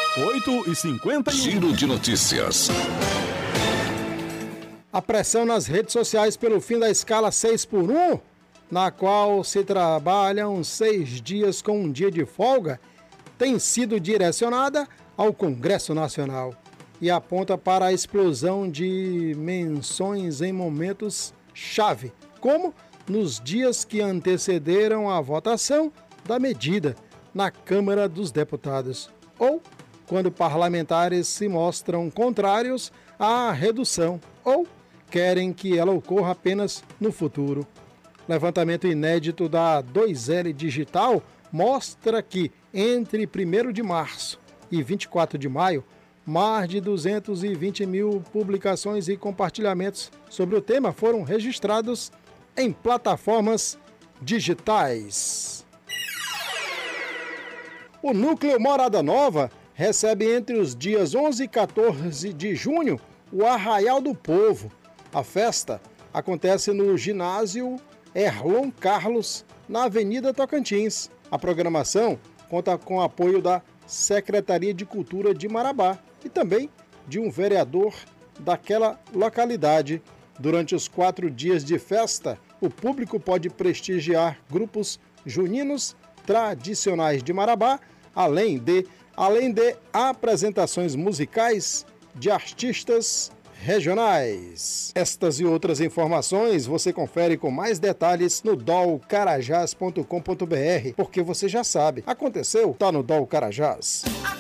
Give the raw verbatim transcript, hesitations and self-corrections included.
oito e cinquenta e um. Giro de notícias. A pressão nas redes sociais pelo fim da escala seis por um, na qual se trabalham seis dias com um dia de folga, tem sido direcionada ao Congresso Nacional e aponta para a explosão de menções em momentos-chave, como nos dias que antecederam a votação da medida na Câmara dos Deputados, ou quando parlamentares se mostram contrários à redução ou querem que ela ocorra apenas no futuro. Levantamento inédito da dois L Digital mostra que entre primeiro de março e vinte e quatro de maio, mais de duzentos e vinte mil publicações e compartilhamentos sobre o tema foram registrados em plataformas digitais. O Núcleo Morada Nova recebe entre os dias onze e quatorze de junho o Arraial do Povo. A festa acontece no ginásio Erlon Carlos, na Avenida Tocantins. A programação conta com o apoio da Secretaria de Cultura de Marabá e também de um vereador daquela localidade. Durante os quatro dias de festa, o público pode prestigiar grupos juninos tradicionais de Marabá, além de, além de apresentações musicais de artistas regionais. Estas e outras informações você confere com mais detalhes no dol carajás ponto com ponto br, porque você já sabe, aconteceu, tá no Dol Carajás.